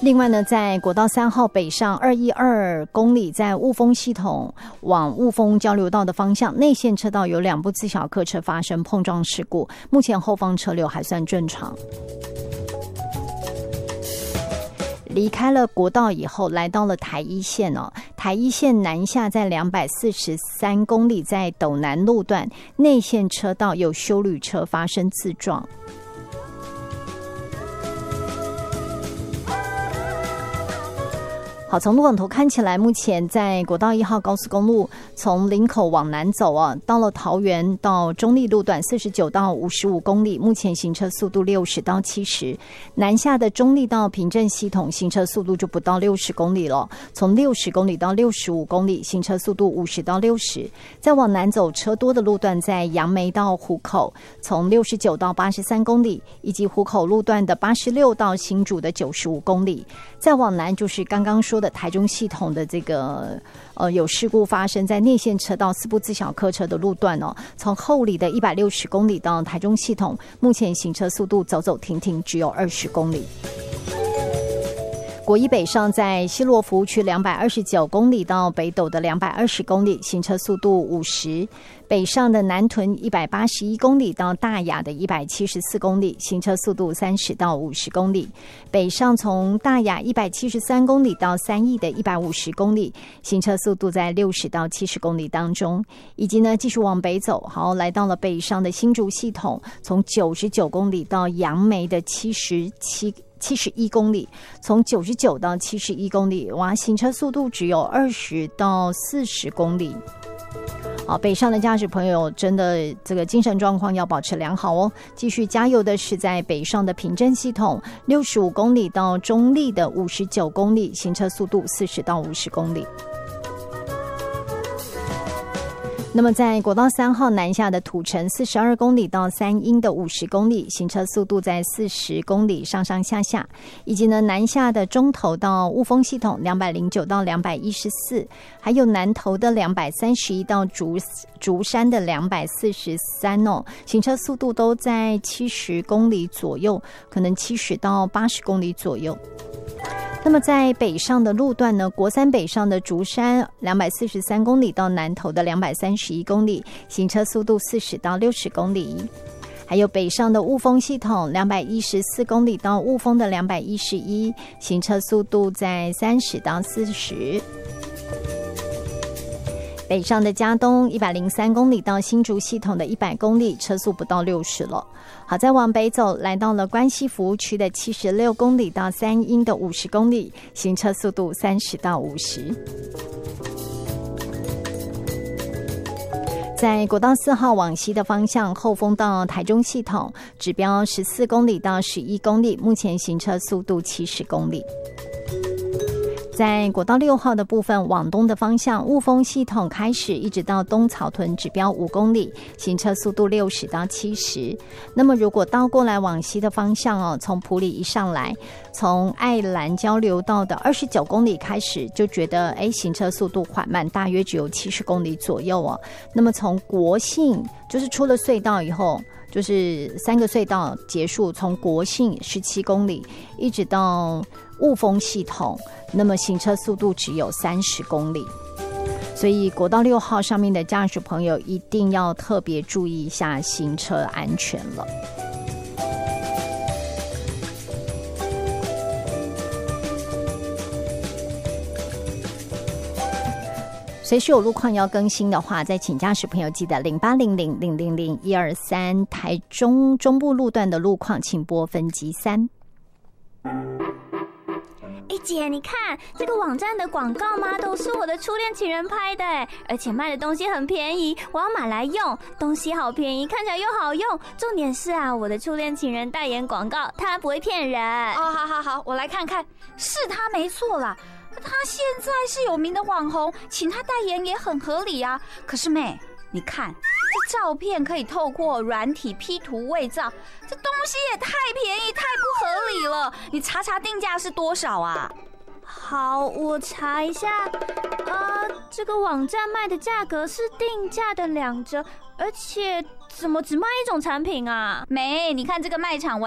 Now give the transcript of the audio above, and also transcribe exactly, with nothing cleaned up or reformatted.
另外呢，在国道三号北上二一二公里，在雾峰系统往雾峰交流道的方向，内线车道有两部自小客车发生碰撞事故，目前后方车流还算正常。离开了国道以后，来到了台一线哦。台一线南下在两百四十三公里，在斗南路段内线车道有休旅车发生自撞。好，从路网图看起来，目前在国道一号高速公路从林口往南走啊，到了桃园到中立路段四十九到五十五公里，目前行车速度六十到七十。南下的中立到平镇系统行车速度就不到六十公里了，从六十公里到六十五公里，行车速度五十到六十。再往南走车多的路段在杨梅到湖口，从六十九到八十三公里，以及湖口路段的八十六到新竹的九十五公里。再往南就是刚刚说的台中系统的这个呃有事故发生在内线车道四部自小客车的路段哦，从后里的一百六十公里到台中系统，目前行车速度走走停停只有二十公里。国一北上在西螺服务区两百二十九公里到北斗的两百二十公里，行车速度五十。北上的南屯一百八十一公里到大雅的一百七十四公里，行车速度三十到五十公里。北上从大雅一百七十三公里到三义的一百五十公里，行车速度在六十到七十公里当中。以及呢，继续往北走，好，来到了北上的新竹系统，从九十九公里到杨梅的七十七。七十一公里，从九十九到七十一公里，哇，行车速度只有二十到四十公里。好，北上的驾驶朋友真的这个精神状况要保持良好哦。继续加油的是在北上的平镇系统，六十五公里到中立的五十九公里，行车速度四十到五十公里。那么在国道三号南下的土城四十二公里到三英的五十公里，行车速度在四十公里上上下下。以及呢南下的中投到雾峰系统两百零九到两百一十四，还有南投的两百三十一到竹竹山的两百四十三哦，行车速度都在七十公里左右，可能七十到八十公里左右。那么在北上的路段呢，国三北上的竹山两百四十三公里到南投的两百三十一公里，行车速度四十到六十公里。还有北上的雾峰系统两百一十四公里到雾峰的两百一十一，行车速度在三十到四十。北上的嘉东一百零三公里到新竹系统的一百公里，车速不到六十了。好，再往北走，来到了关西服务区的七十六公里到三英的五十公里，行车速度三十到五十。在国道四号往西的方向，后丰到台中系统，指标十四公里到十一公里，目前行车速度七十公里。在国道六号的部分往东的方向，雾峰系统开始一直到东草屯，指标五公里，行车速度六十到七十。那么如果倒过来往西的方向哦，从埔里一上来，从爱兰交流道的二十九公里开始，就觉得哎，行车速度缓慢，大约只有七十公里左右哦。那么从国信就是出了隧道以后，就是三个隧道结束，从国信十七公里一直到雾峰系统，那么行车速度只有三十公里。所以国道六号上面的驾驶朋友一定要特别注意一下行车安全了。随时有路况要更新的话，再请驾驶朋友记得零八零零零零零一二三，台中中部路段的路况请拨分级三。 哎姐，你看这个网站的广告吗？都是我的初恋情人拍的，而且卖的东西很便宜，我要买来用。东西好便宜，看起来又好用，重点是啊，我的初恋情人代言广告，他不会骗人。 哦，好好好，我来看看，是他没错啦。他现在是有名的网红，请他代言也很合理啊。可是妹，你看这照片可以透过软体 P 图伪造，这东西也太便宜太不合理了。你查查定价是多少啊？ 好，我查一下。呃，这个网站卖的价格是定价的两折，而且怎么只卖一种产品啊？ 妹，你看这个卖场